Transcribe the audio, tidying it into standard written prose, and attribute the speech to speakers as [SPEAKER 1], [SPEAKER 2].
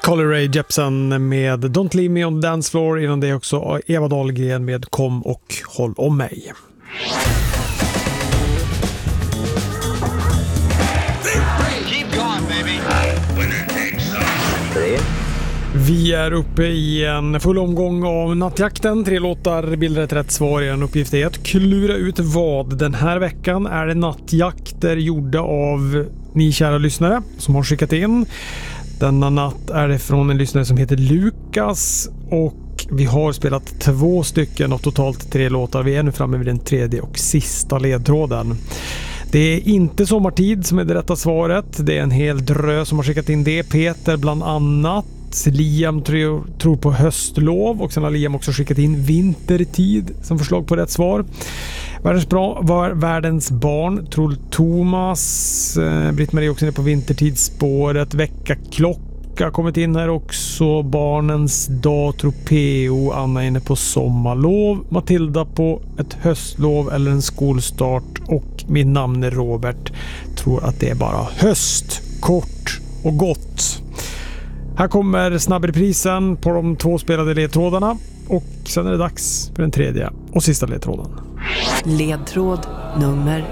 [SPEAKER 1] Carly Rae Jepsen med Don't Leave Me on the Dance Floor. Innan det också Eva Dahlgren med Kom och håll om mig. Vi är uppe i en full omgång av nattjakten. 3 låtar bildar ett rätt svar. En uppgift är att klura ut vad. Den här veckan är det nattjakter gjorda av ni kära lyssnare som har skickat in. Denna natt är det från en lyssnare som heter Lukas och vi har spelat 2 stycken och totalt 3 låtar. Vi är nu framme vid den 3:e och sista ledtråden. Det är inte sommartid som är det rätta svaret. Det är en hel drö som har skickat in det. Peter bland annat. Liam tror på höstlov och sen har Liam också skickat in vintertid som förslag på rätt svar. Världens barn tror Thomas. Britt-Marie också är på vintertidsspåret. Veckaklocka kommit in här också. Barnens dag tror P.O. Anna är inne på sommarlov. Matilda på ett höstlov eller en skolstart och min namn är Robert. Tror att det är bara höst. Kort och gott. Här kommer snabbreprisen på de 2 spelade ledtrådarna och sen är det dags för den 3:e och sista ledtråden.
[SPEAKER 2] Ledtråd nummer